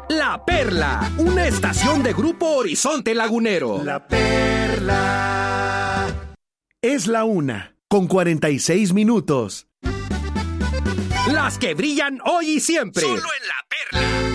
La Perla, una estación de Grupo Horizonte Lagunero. La Perla. Es la 1:46. Las que brillan hoy y siempre. Solo en La Perla.